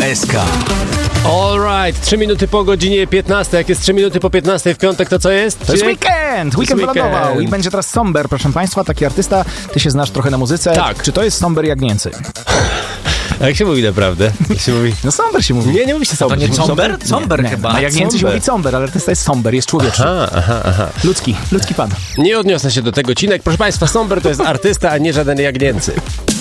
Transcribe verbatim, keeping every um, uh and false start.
S K. Alright, trzy minuty po godzinie piętnastej. Jak jest trzy minuty po piętnastej w piątek, to co jest? To jest weekend! Weekend wylądował i będzie teraz Somber, proszę państwa, taki artysta. Ty się znasz trochę na muzyce. Tak. Czy to jest Somber Jagnięcy? A jak się mówi naprawdę? Jak się mówi? No Somber się mówi. Nie, nie mówi się Somber. To nie Somber? Nie, Somber nie. chyba. A Jagnięcy się mówi Somber, ale artysta jest Somber, jest człowieczny. Aha, aha, aha. Ludzki, ludzki pan. Nie odniosę się do tego, Cinek. Proszę państwa, Somber to jest artysta, a nie żaden Jagnięcy.